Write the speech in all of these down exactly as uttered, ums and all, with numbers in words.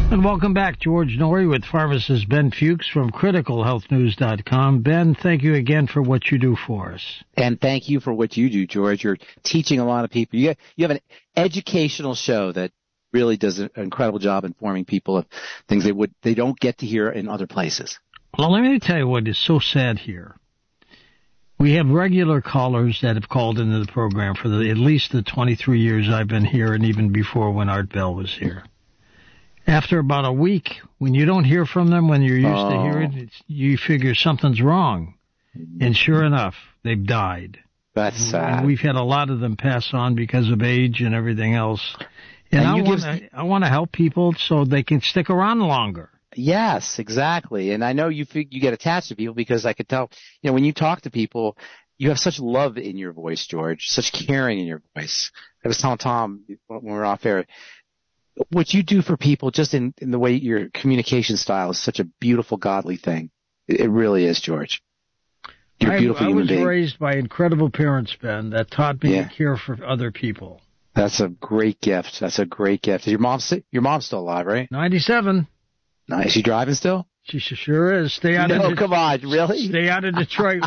And welcome back, George Norrie with pharmacist Ben Fuchs from critical health news dot com. Ben, thank you again for what you do for us. And thank you for what you do, George. You're teaching a lot of people. You, you have an educational show that really does an incredible job informing people of things they would they don't get to hear in other places. Well, let me tell you what is so sad here. We have regular callers that have called into the program for the, at least the twenty-three years I've been here, and even before when Art Bell was here. After about a week, when you don't hear from them, when you're used oh. to hearing it, you figure something's wrong. And sure enough, they've died. That's sad. And we've had a lot of them pass on because of age and everything else. And, and I want to I want to help people so they can stick around longer. Yes, exactly. And I know you you get attached to people because I could tell, you know, when you talk to people, you have such love in your voice, George, such caring in your voice. I was telling Tom when we were off air, what you do for people just in, in the way your communication style is such a beautiful, godly thing. It, it really is, George. You're a beautiful I, I human was being. raised by incredible parents, Ben, that taught me yeah. to care for other people. That's a great gift. That's a great gift. Your mom's, your mom's still alive, right? ninety-seven. Nice. Is she driving still? She sure is. Stay out no, of No, come on. Really? Stay out of Detroit.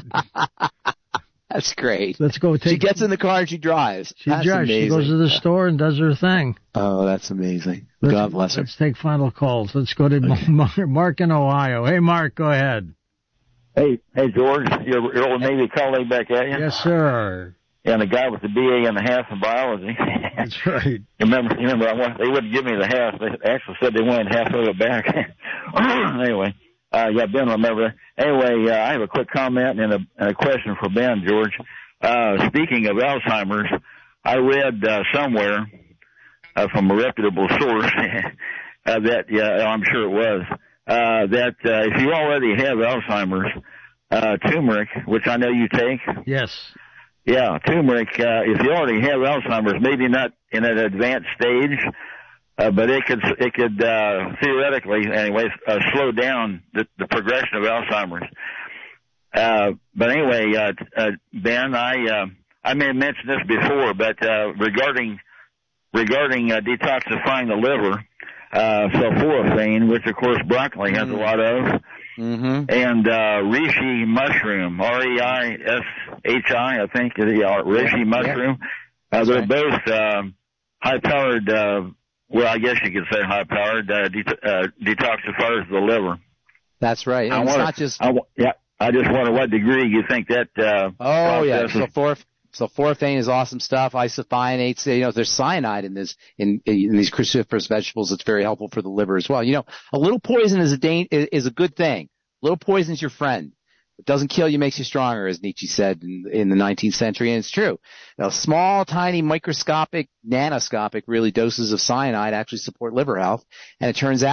That's great. Let's go take. She gets in the car and she drives. She that's drives. amazing. She goes to the store and does her thing. Oh, that's amazing. Let's, God bless her. Let's take final calls. Let's go to okay. Mark in Ohio. Hey, Mark, go ahead. Hey, hey, George, your, your old Navy colleague back at you. Yes, sir. And the guy with the B A and a half in biology. That's right. You remember? You remember? I want, they wouldn't give me the half. They actually said they wanted half of it back. Anyway. Uh, yeah, Ben, remember. Anyway, uh, I have a quick comment and a, and a question for Ben, George. Uh, speaking of Alzheimer's, I read, uh, somewhere, uh, from a reputable source, uh, that, yeah, I'm sure it was, uh, that, uh, if you already have Alzheimer's, uh, turmeric, which I know you take. Yes. Yeah, turmeric, uh, if you already have Alzheimer's, maybe not in an advanced stage, Uh, but it could, it could, uh, theoretically, anyway, uh, slow down the, the progression of Alzheimer's. Uh, but anyway, uh, uh, Ben, I, uh, I may have mentioned this before, but, uh, regarding, regarding, uh, detoxifying the liver, uh, sulforaphane, which of course broccoli has mm-hmm. a lot of, mm-hmm. and, uh, reishi mushroom, R E I S H I, I think, uh, reishi yeah, mushroom. Yeah. Uh, they're right. both, uh, high-powered, uh, well, I guess you could say high-powered uh, det- uh, detoxifiers of the liver. That's right. And I it's wonder, not just. I, yeah, I just wonder what degree you think that. Uh, oh yeah, is... sulforaph- sulforaphane is awesome stuff. Isothionates, you know, there's cyanide in this in, in these cruciferous vegetables. It's very helpful for the liver as well. You know, a little poison is a da- is a good thing. A little poison is your friend. It doesn't kill you, makes you stronger, as Nietzsche said in, in the nineteenth century, and it's true. Now, small, tiny, microscopic, nanoscopic, really, doses of cyanide actually support liver health, and it turns out